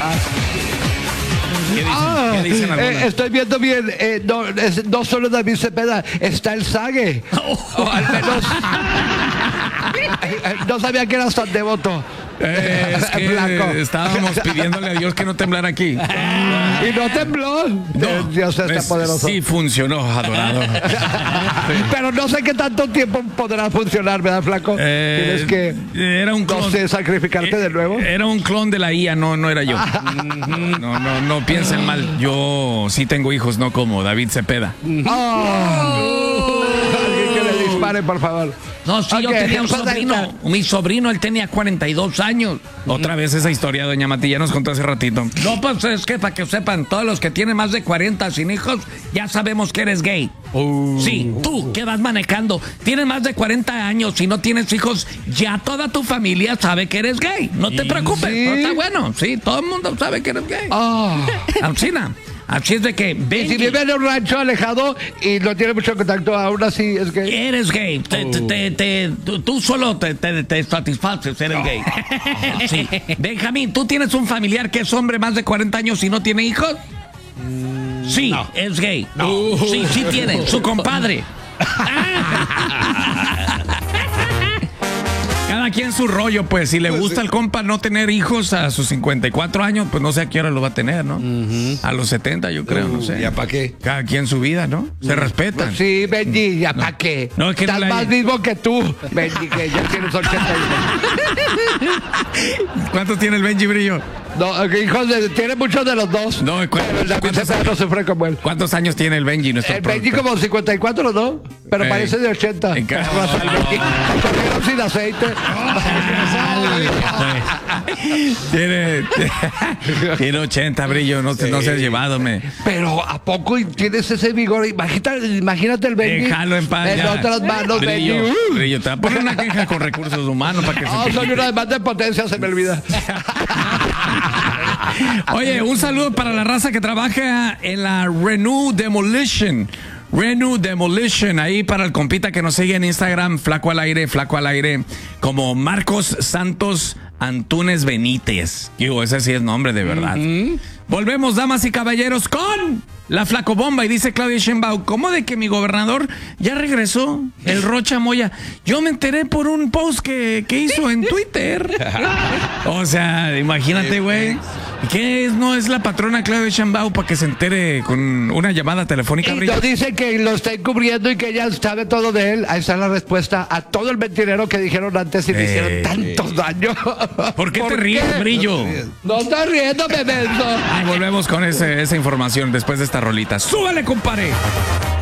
¿Qué dicen algunos? Estoy viendo bien, no solo David Cepeda, está el Sague. O al menos no sabía que eras tan devoto. Es que Blanco. estábamos pidiéndole a Dios que no temblara aquí. Y no tembló. Dios está poderoso. Sí funcionó, adorado. Pero no sé qué tanto tiempo podrá funcionar, ¿verdad, flaco? Tienes que era un clon, no sé, sacrificarte de nuevo. Era un clon de la IA, no era yo. No piensen mal. Yo sí tengo hijos, no como David Cepeda. Alguien que le dispare, por favor. No, sí, yo tenía un sobrino. Mi sobrino, él tenía 42 años. Otra vez esa historia, doña Matilla nos contó hace ratito. No, pues es que para que sepan, todos los que tienen más de 40 sin hijos, ya sabemos que eres gay. Sí, tú que vas manejando, tienes más de 40 años y no tienes hijos, ya toda tu familia sabe que eres gay. No te preocupes, ¿sí? no está bueno. Sí, todo el mundo sabe que eres gay. Alcina. Así es de que Y si vive en un rancho alejado y no tiene mucho contacto, aún así es gay. eres gay. Tú solo te satisfaces, eres gay. Sí. Benjamín, ¿tú tienes un familiar que es hombre más de 40 años y no tiene hijos? Sí, no. Es gay. No. Sí tiene. Su compadre. Cada quien su rollo, pues. Si le gusta al compa no tener hijos a sus 54 años, pues no sé a qué hora lo va a tener, ¿no? A los 70, yo creo, no sé. ¿Ya para qué? Cada quien su vida, ¿no? Se respetan. Pues sí, Benji, ¿ya para qué? No, es que estás no más mismo que tú, Benji, que ya tienes 80 años. ¿Cuántos tiene el Benji Brillo? No, hijos, tiene muchos de los dos. No, pero el David Cepeda no sufre como él. ¿Cuántos años tiene el Benji? El Benji como 54, ¿no? Pero parece de 80. Corrieron sin aceite. Tiene 80, Brillo, no se has llevado, Pero ¿a poco tienes ese vigor? Imagínate el Benji. Déjalo en paz. En otras manos, Brillo, Benji. Brillo, te va a poner una queja con recursos humanos para que se soy una demanda de potencia, se me olvida. Oye, un saludo para la raza que trabaja en la Renew Demolition. Renew Demolition, ahí para el compita que nos sigue en Instagram, flaco al aire, como Marcos Santos Antunes Benítez. Digo, ese sí es nombre de verdad. Volvemos, damas y caballeros, con la flacobomba. Y dice Claudia Sheinbaum, ¿cómo de que mi gobernador ya regresó? El Rocha Moya. Yo me enteré por un post que hizo en Twitter. O sea, imagínate, güey. ¿Qué no es la patrona Claudia Sheinbaum para que se entere con una llamada telefónica? Y no dice que lo está encubriendo y que ella sabe todo de él. Ahí está la respuesta a todo el mentirero que dijeron antes y le hicieron tantos daños. ¿Por qué te ríes, Brillo? No estoy riéndome, menso. Volvemos con esa información después de esta rolita. ¡Súbale, compadre!